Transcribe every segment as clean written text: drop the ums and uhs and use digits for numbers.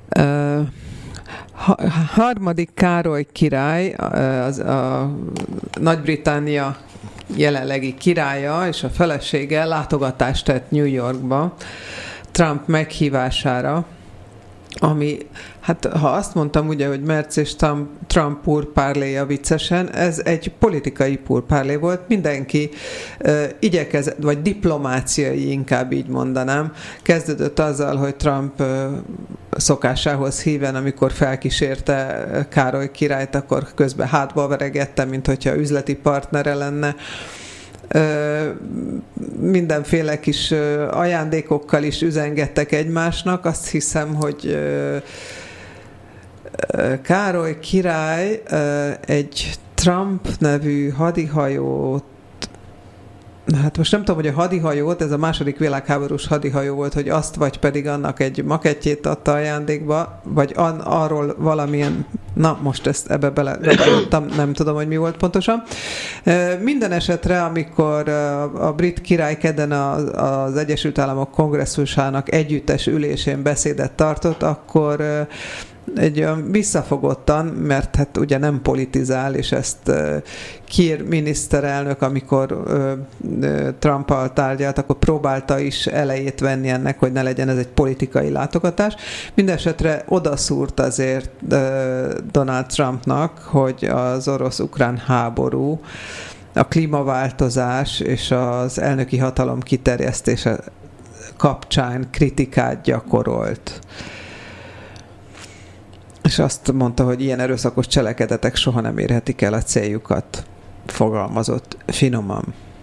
Harmadik Károly király, a Nagy-Britannia jelenlegi királya és a felesége látogatást tett New Yorkba Trump meghívására, ami, hát ha azt mondtam ugye, hogy Merz és Trump purpárléja viccesen, ez egy politikai purpárlé volt, mindenki igyekezett, vagy diplomáciai, inkább így mondanám, kezdődött azzal, hogy Trump szokásához híven, amikor felkísérte Károly királyt, akkor közben hátba veregette, mint hogyha üzleti partnere lenne. Mindenféle kis ajándékokkal is üzengettek egymásnak. Azt hiszem, hogy Károly király egy Trump nevű hadihajót, hát most nem tudom, hogy a hadihajót, ez a második világháborús hadihajó volt, hogy azt vagy pedig annak egy makettjét adta ajándékba, vagy arról valamilyen, na most ezt ebbe beleadtam, nem tudom, hogy mi volt pontosan. Minden esetre, amikor a brit király kedden az Egyesült Államok kongresszusának együttes ülésén beszédet tartott, akkor egy olyan visszafogottan, mert hát ugye nem politizál, és ezt Kiir miniszterelnök, amikor Trump-al tárgyalt, akkor próbálta is elejét venni ennek, hogy ne legyen ez egy politikai látogatás. Mindenesetre odaszúrt azért Donald Trumpnak, hogy az orosz-ukrán háború, a klímaváltozás és az elnöki hatalom kiterjesztése kapcsán kritikát gyakorolt. És azt mondta, hogy ilyen erőszakos cselekedetek soha nem érhetik el a céljukat, fogalmazott finoman.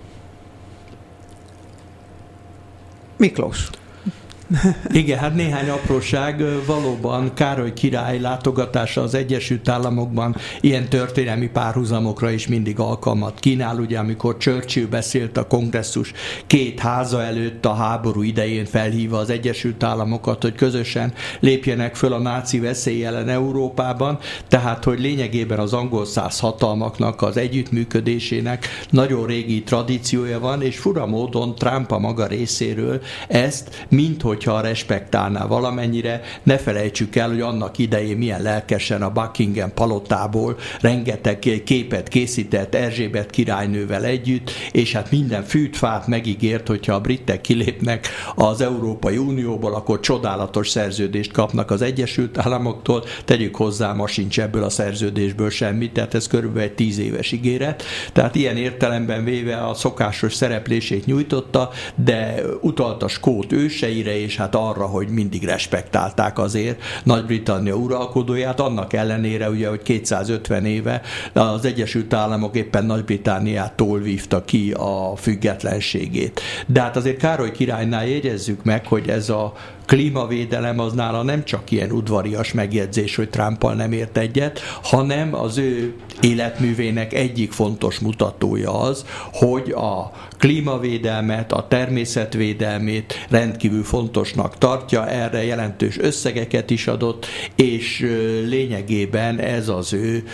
Miklós. Igen, hát néhány apróság. Valóban Károly király látogatása az Egyesült Államokban ilyen történelmi párhuzamokra is mindig alkalmat kínál. Ugye, amikor Churchill beszélt a kongresszus két háza előtt a háború idején, felhívva az Egyesült Államokat, hogy közösen lépjenek föl a náci veszély ellen Európában, tehát, hogy lényegében az angol száz hatalmaknak az együttműködésének nagyon régi tradíciója van, és fura módon Trump a maga részéről ezt, minthogyha respektálná valamennyire. Ne felejtsük el, hogy annak idején milyen lelkesen a Buckingham palotából rengeteg képet készített Erzsébet királynővel együtt, és hát minden fűtfát megígért, hogyha a britek kilépnek az Európai Unióból, akkor csodálatos szerződést kapnak az Egyesült Államoktól. Tegyük hozzá, ma sincs ebből a szerződésből semmi, tehát ez körülbelül egy 10 éves ígéret. Tehát ilyen értelemben véve a szokásos szereplését nyújtotta, de utalt a skót őseire, és hát arra, hogy mindig respektálták azért Nagy-Britannia uralkodóját, annak ellenére ugye, hogy 250 éve az Egyesült Államok éppen Nagy-Britanniától vívta ki a függetlenségét. De hát azért Károly királynál jegyezzük meg, hogy ez a klímavédelem az nála nem csak ilyen udvarias megjegyzés, hogy Trumpal nem ért egyet, hanem az ő életművének egyik fontos mutatója az, hogy a klímavédelmet, a természetvédelmét rendkívül fontosnak tartja, erre jelentős összegeket is adott, és lényegében ez az ő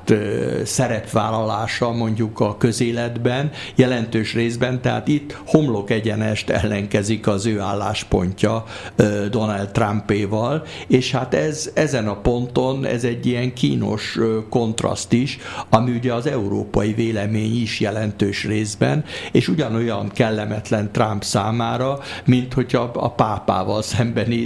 szerepvállalása mondjuk a közéletben jelentős részben, tehát itt homlok egyenest ellenkezik az ő álláspontja Donald Trumpéval, és hát ezen a ponton ez egy ilyen kínos kontraszt is, ami ugye az európai vélemény is jelentős részben, és ugyanolyan kellemetlen Trump számára, mint hogyha a pápával szembeni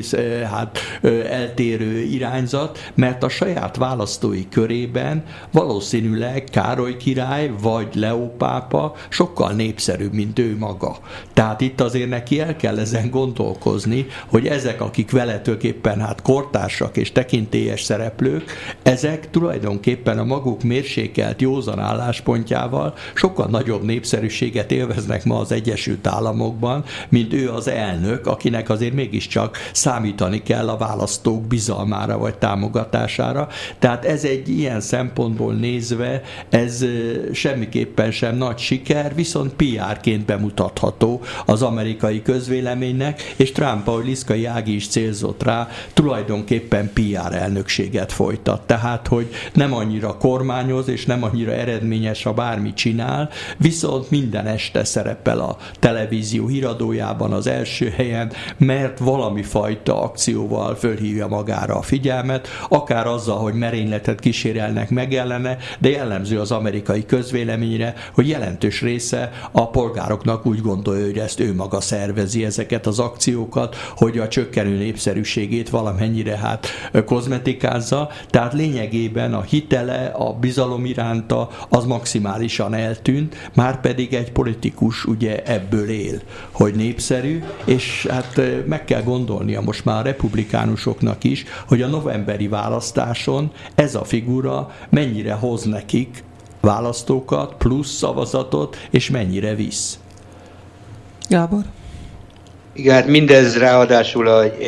eltérő irányzat, mert a saját választói körében valószínűleg Károly király vagy Leó pápa sokkal népszerűbb, mint ő maga. Tehát itt azért neki el kell ezen gondolkozni, hogy ezek, akik vele tulajdonképpen kortársak és tekintélyes szereplők, ezek tulajdonképpen a maguk mérsékelt józan álláspontjával sokkal nagyobb népszerűséget élveznek ma az Egyesült Államokban, mint ő az elnök, akinek azért mégiscsak számítani kell a választók bizalmára vagy támogatására. Tehát ez egy ilyen szempontból nézve, ez semmiképpen sem nagy siker, viszont PR-ként bemutatható az amerikai közvéleménynek, és Trump, ahogy Liszka Bocskai Ági is célzott rá, tulajdonképpen PR elnökséget folytat. Tehát, hogy nem annyira kormányoz, és nem annyira eredményes, ha bármit csinál, viszont minden este szerepel a televízió híradójában az első helyen, mert valami fajta akcióval fölhívja magára a figyelmet, akár azzal, hogy merényletet kísérelnek meg ellene, de jellemző az amerikai közvéleményre, hogy jelentős része a polgároknak úgy gondolja, hogy ezt ő maga szervezi ezeket az akciókat, hogy a csökkenő népszerűségét valamennyire kozmetikázza, tehát lényegében a hitele, a bizalom iránta az maximálisan eltűnt, már pedig egy politikus ugye ebből él, hogy népszerű, és hát meg kell gondolnia most már a republikánusoknak is, hogy a novemberi választáson ez a figura mennyire hoz nekik választókat, plusz szavazatot, és mennyire visz. Gábor? Igen, hát mindez ráadásul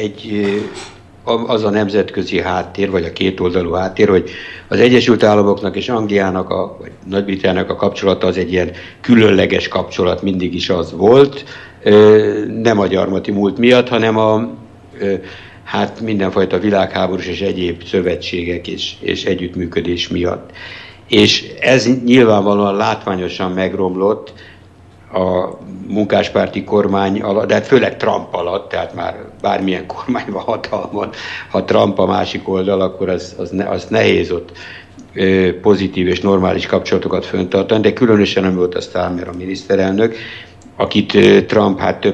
az a nemzetközi háttér, vagy a kétoldalú háttér, hogy az Egyesült Államoknak és Angliának, vagy Nagy-Britanniának a kapcsolata az egy ilyen különleges kapcsolat, mindig is az volt, nem a gyarmati múlt miatt, hanem hát mindenfajta világháborús és egyéb szövetségek és együttműködés miatt. És ez nyilvánvalóan látványosan megromlott a munkáspárti kormány alatt, de hát főleg Trump alatt, tehát már bármilyen kormány van hatalmon, ha Trump a másik oldal, akkor az nehéz ott pozitív és normális kapcsolatokat fenntartani, de különösen nem volt a Starmer a miniszterelnök, akit Trump hát több